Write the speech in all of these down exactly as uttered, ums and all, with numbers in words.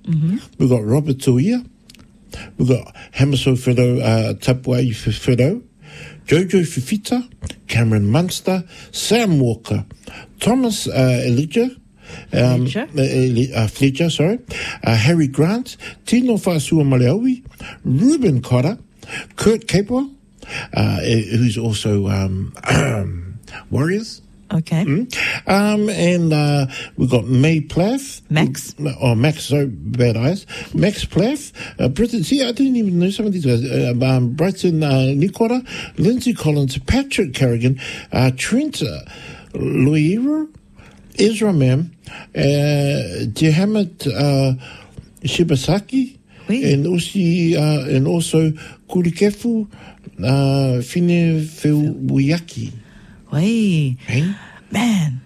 Mm-hmm. We've got Robert Tuia. We've got Hamaso Whiro uh, Tapuai Whiro, Jojo Fifita, Cameron Munster, Sam Walker, Thomas uh, Elijah, um, Fletcher. Uh, Fletcher, sorry, uh, Harry Grant, Tino Fasua Maleaui, Ruben Cotter, Kurt Capewell, uh, who's also um, Warriors. Okay. Mm. Um, and uh, we've got May Plath. Max. Oh, Max, sorry, bad eyes. Max Plath. Uh, Britain, see, I didn't even know some of these guys. Uh, um, Brighton uh, Nikora, Lindsay Collins, Patrick Carrigan, uh, Trent uh, Loiero, Ezra Mam, uh, Jehamed uh, Shibasaki, Oui. and, also, uh, and also Kurikefu uh, Finefewuyaki. Wait, Hey? man,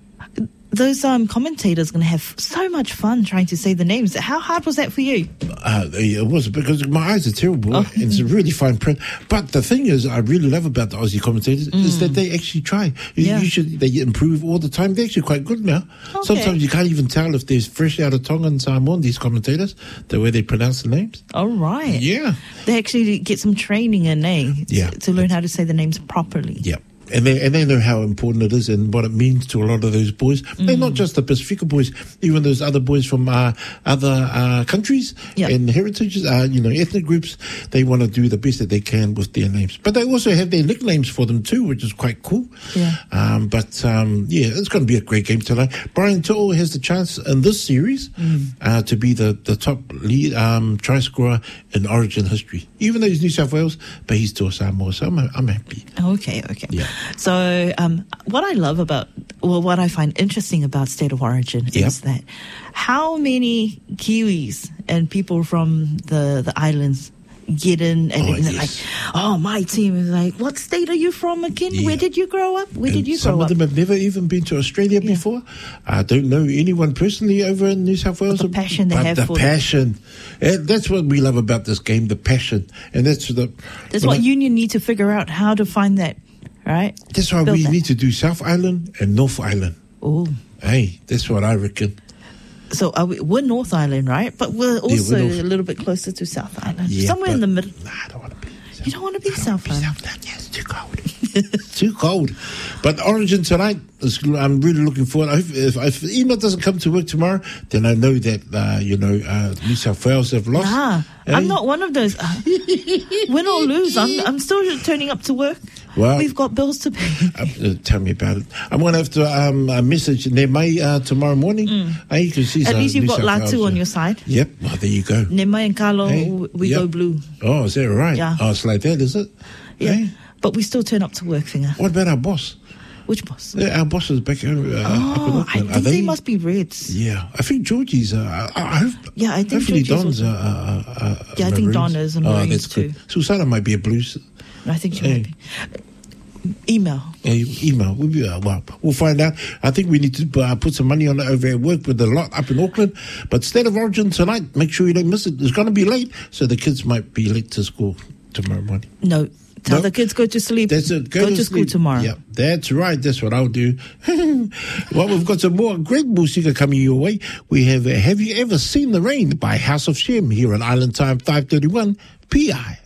those um, commentators are going to have so much fun trying to say the names. How hard was that for you? Uh, it was because my eyes are terrible. Oh. And it's a really fine print. But the thing is, I really love about the Aussie commentators Mm. is that they actually try. You, Yeah. you should, they improve all the time. They're actually quite good now. Okay. Sometimes you can't even tell if they're fresh out of Tonga and Samoan, these commentators, the way they pronounce the names. All right. Yeah. They actually get some training in, eh? Yeah. To learn how to say the names properly. Yeah. And they, and they know how important it is and what it means to a lot of those boys. Mm. They're not just the Pacifica boys, even those other boys from uh, other uh, countries Yep. and heritages, uh, you know, ethnic groups. They want to do the best that they can with their names. But they also have their nicknames for them too, which is quite cool. Yeah. Um, but, um, yeah, it's going to be a great game tonight. Brian To'o has the chance in this series Mm. uh, to be the, the top lead um, try scorer in Origin history. Even though he's New South Wales, but he's still Samoa, so I'm, I'm happy. Okay, okay. Yeah. So, um, what I love about, well, what I find interesting about State of Origin Yep. is that how many Kiwis and people from the, the islands get in and, Oh, and they're yes. like, oh, my team is like, what state are you from again? Yeah. Where did you grow up? Where And did you some grow of up? them have never even been to Australia Yeah. before. I don't know anyone personally over in New South Wales. the passion they but have the for it. passion. And that's what we love about this game, the passion. And that's the That's when what I- Union need to figure out how to find that, right? That's why build we that. need to do South Island and North Island. Oh, Hey, that's what I reckon. so are we, we're North Island, right? But we're also North. a little bit closer to South Island, Yeah, somewhere in but- the middle. Nah, I don't want to be. You don't want to be I don't South wanna be Island. South Island. Yeah, it's too cold. It's too cold. But Origin tonight, is, I'm really looking forward. If, if, if Ema doesn't come to work tomorrow, then I know that, uh, you know, uh, New South Wales have lost. Nah, Hey? I'm not one of those. Uh, win or lose, I'm, I'm still turning up to work. Well, We've got bills to pay. Uh, tell me about it. I'm going to have to um, uh, message Nemai uh, tomorrow morning. Mm. She's, At uh, least you've New got South Latu Wales, on uh, your side. Yep. Well, there you go. Nema and Carlo, Hey, we yep. go blue. Oh, is that right? Yeah. Oh, it's like that, is it? Yeah, Hey? but we still turn up to work, Finger. What about our boss? Which boss? Yeah, our boss is back uh, up in Oh, I Auckland. Are think they must be Reds. Yeah, I think Georgie's. Uh, I, I hope. Yeah, I think hopefully Georgie's Don's. also- Uh, uh, uh, Yeah, I think Maroons. Don is a Oh, Maroons that's too. good. Susana might be a Blues. I think she Hey. might be. Email. Uh, email. We'll, be, uh, well, we'll find out. I think we need to uh, put some money on it over at work with the lot up in Auckland. But State of Origin tonight, make sure you don't miss it. It's going to be late, so the kids might be late to school tomorrow morning. No, tell No. the kids go to sleep. That's it. Go, to, school sleep. tomorrow. Yeah, that's right. That's what I'll do. Well, we've got some more great music coming your way. We have uh, Have You Ever Seen the Rain by House of Shem here on Island Time five thirty-one P I.